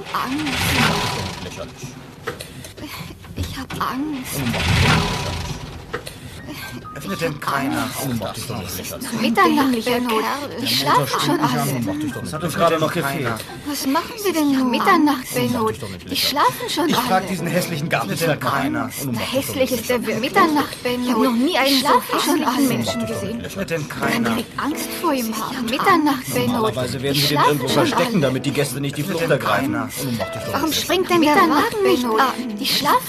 Angst. Lächerlich. Ich hab Angst. Öffnet denn keiner? Mach dich doch nicht lächerlich. Mitternacht, Benno. Die schlafen schon alle. Das hat uns gerade noch gefehlt. Was machen wir denn nun? Mitternacht, Benno. Die schlafen schon alle. Frag diesen hässlichen Gartenzwerg keiner. Hässlich ist der wirklich. Mitternacht, Benno. Ich hab noch nie einen so hässlichen Menschen gesehen. Öffnet denn Ich kann keiner? direkt Angst vor ihm haben. Mitternacht, Benno. Normalerweise werden Die sie den schlafen irgendwo schon verstecken, alle. damit die Gäste nicht die Flucht Öffnet denn ergreifen. keiner? Warum springt denn der Wagen nicht an? Die schlafen